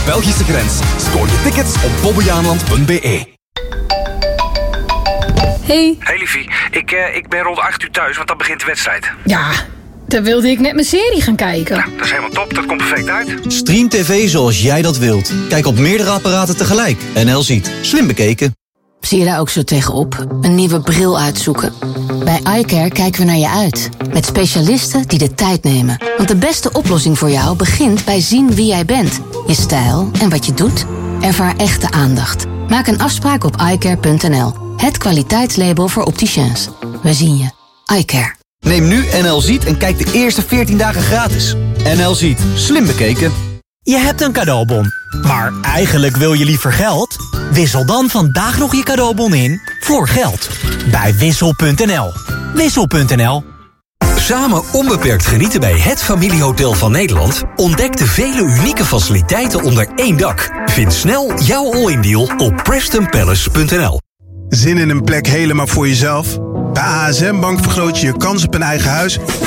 Belgische grens. Scoor je tickets op bobbejaanland.be. Hey. Hey liefie, ik ben rond 8 uur thuis, want dan begint de wedstrijd. Ja, dan wilde ik net mijn serie gaan kijken. Nou, dat is helemaal top, dat komt perfect uit. Stream TV zoals jij dat wilt. Kijk op meerdere apparaten tegelijk. NL Ziet. Slim bekeken. Zie je daar ook zo tegenop? Een nieuwe bril uitzoeken? Bij iCare kijken we naar je uit. Met specialisten die de tijd nemen. Want de beste oplossing voor jou begint bij zien wie jij bent. Je stijl en wat je doet. Ervaar echte aandacht. Maak een afspraak op iCare.nl. Het kwaliteitslabel voor opticiens. We zien je. iCare. Neem nu NL Ziet en kijk de eerste 14 dagen gratis. NL Ziet. Slim bekeken. Je hebt een cadeaubon, maar eigenlijk wil je liever geld? Wissel dan vandaag nog je cadeaubon in voor geld. Bij Wissel.nl. Wissel.nl. Samen onbeperkt genieten bij het familiehotel van Nederland. Ontdek de vele unieke faciliteiten onder één dak. Vind snel jouw all-in deal op PrestonPalace.nl. Zin in een plek helemaal voor jezelf? Bij ASM Bank vergroot je je kans op een eigen huis